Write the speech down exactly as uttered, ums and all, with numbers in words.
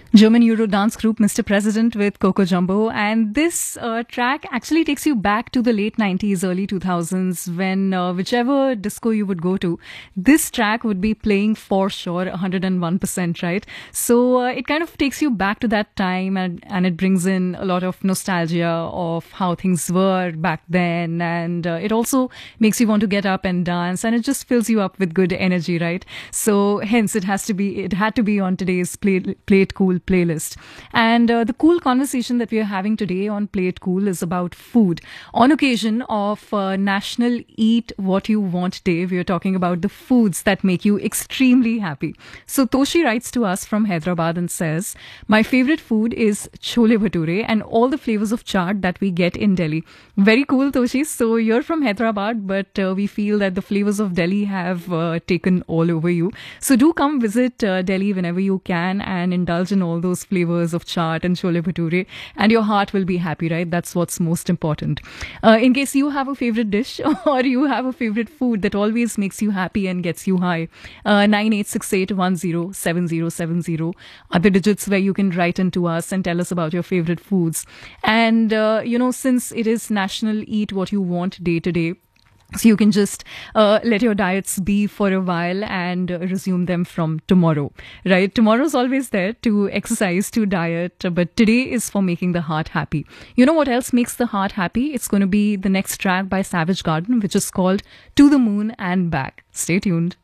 German Euro dance group Mister President with Coco Jumbo. And this uh, track actually takes you back to the late nineties, early two thousands, when uh, whichever disco you would go to, this track would be playing for sure, one hundred one percent, right? So uh, it kind of takes you back to that time, and, and it brings in a lot of nostalgia of how things were back then. And uh, it also makes you want to get up and dance, and it just fills you up with good energy, right? So hence it has to be, it had to be on today's Play, Play It Cool playlist. And uh, the cool conversation that we are having today on Play It Cool is about food. On occasion of uh, National Eat What You Want Day, we are talking about the foods that make you extremely happy. So Toshi writes to us from Hyderabad and says, my favorite food is chole bhature and all the flavors of chaat that we get in Delhi. Very cool, Toshi. So you're from Hyderabad, but uh, we feel that the flavors of Delhi have uh, taken all over you. So do come visit uh, Delhi whenever you can and indulge in all those flavors of chaat and chole bhature, and your heart will be happy, right? That's what's most important. Uh, in case you have a favorite dish or you have a favorite food that always makes you happy and gets you high, uh, nine eight six eight one zero seven zero seven zero are the digits where you can write into us and tell us about your favorite foods. And, uh, you know, since it is National Eat What You Want Day today, so you can just uh, let your diets be for a while and uh, resume them from tomorrow, right? Tomorrow's always there to exercise, to diet, but today is for making the heart happy. You know what else makes the heart happy? It's going to be the next track by Savage Garden, which is called To the Moon and Back. Stay tuned.